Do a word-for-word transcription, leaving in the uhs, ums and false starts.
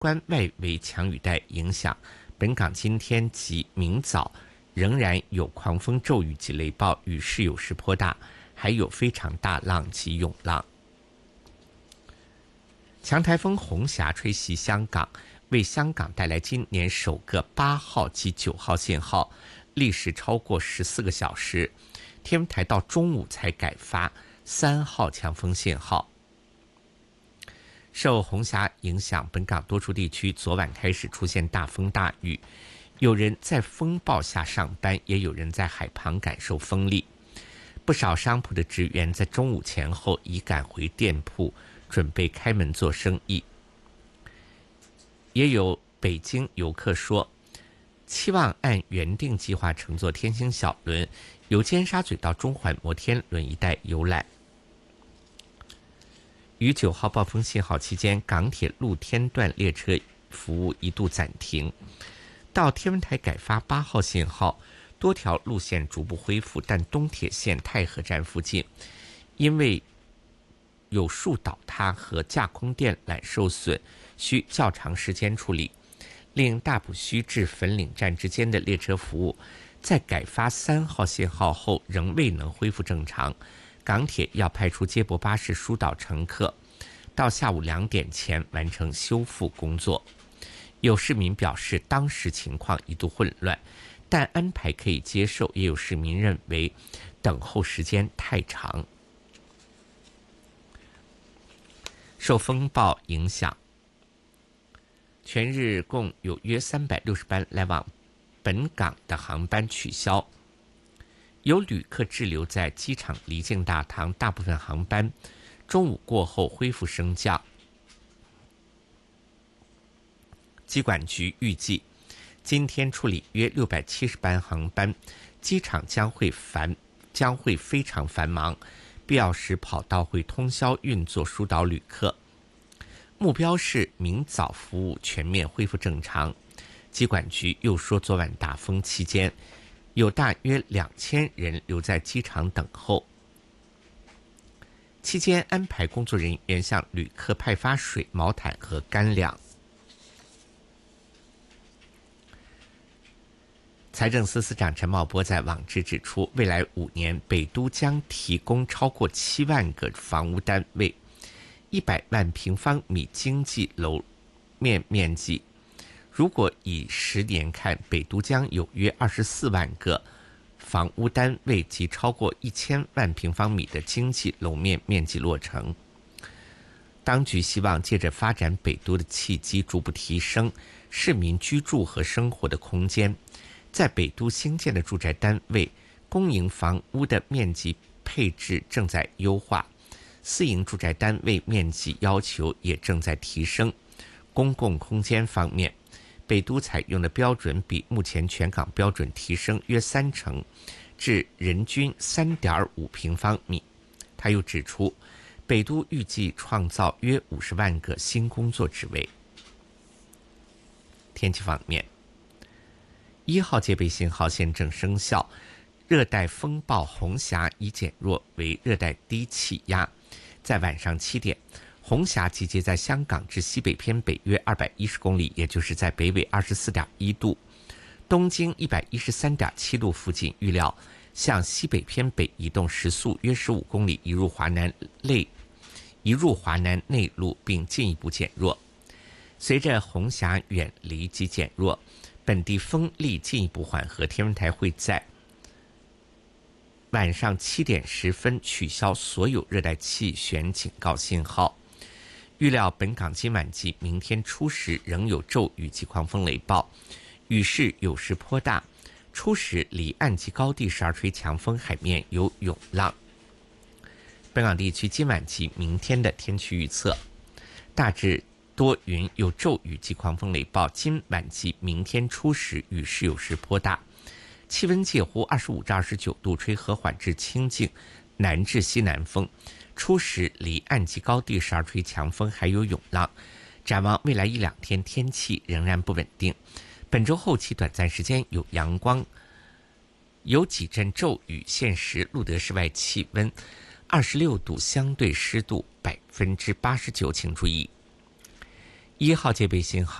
关外围强雨带影响，本港今天及明早仍然有狂风骤雨及雷暴，雨势有时颇大，还有非常大浪及涌浪。强台风红霞吹袭香港，为香港带来今年首个八号及九号信号，历时超过十四个小时。天文台到中午才改发三号强风信号。受红霞影响，本港多处地区昨晚开始出现大风大雨，有人在风暴下上班，也有人在海旁感受风力。不少商铺的职员在中午前后已赶回店铺，准备开门做生意。也有北京游客说，期望按原定计划乘坐天星小轮，由尖沙咀到中环摩天轮一带游览。于九号暴风信号期间，港铁露天段列车服务一度暂停。到天文台改发八号信号，多条路线逐步恢复，但东铁线太和站附近因为有树倒塌和架空电缆受损，需较长时间处理，令大埔墟至粉岭站之间的列车服务在改发三号信号后仍未能恢复正常。港铁要派出接驳巴士疏导乘客，到下午两点前完成修复工作。有市民表示，当时情况一度混乱，但安排可以接受，也有市民认为等候时间太长。受风暴影响，全日共有约三百六十班来往本港的航班取消，有旅客滞留在机场离境大堂，大部分航班中午过后恢复升降。机管局预计今天处理约六百七十班航班，机场将会繁将会非常繁忙，必要时跑道会通宵运作疏导旅客。目标是明早服务全面恢复正常。机管局又说，昨晚大风期间有大约两千人留在机场等候，期间安排工作人员向旅客派发水、毛毯和干粮。财政司司长陈茂波在网誌指出，未来五年北都将提供超过七万个房屋单位，一百万平方米经济楼面面积。如果以十年看，北都将有约二十四万个房屋单位及超过一千万平方米的经济楼面面积落成。当局希望借着发展北都的契机，逐步提升市民居住和生活的空间。在北都新建的住宅单位，公营房屋的面积配置正在优化，私营住宅单位面积要求也正在提升。公共空间方面，北都采用的标准比目前全港标准提升约三成，至人均 三点五平方米。他又指出，北都预计创造约五十万个新工作职位。天气方面，一号戒备信号现正生效，热带风暴红霞已减弱为热带低气压。在晚上七点，红霞集结在香港至西北偏北约二百一十公里，也就是在北纬二十四点一度、东经一百一十三点七度附近，预料向西北偏北移动，时速约十五公里，移入华南内移入华南内陆，并进一步减弱。随着红霞远离及减弱，本地风力进一步缓和，天文台会在晚上七点十分取消所有热带气旋警告信号。预料本港今晚及明天初时仍有骤雨及狂风雷暴，雨势有时颇大，初时离岸及高地时而吹强风，海面有涌浪。本港地区今晚及明天的天气预测，大致多云，有骤雨及狂风雷暴，今晚及明天初时雨势有时颇大，气温介乎二十五至二十九度，吹和缓至清劲南至西南风，初时离岸及高地时而吹强风，还有涌浪。展望未来一两天天气仍然不稳定，本周后期短暂时间有阳光，有几阵骤雨。现时路德室外气温二十六度，相对湿度百分之八十九，请注意。 一号戒备信号。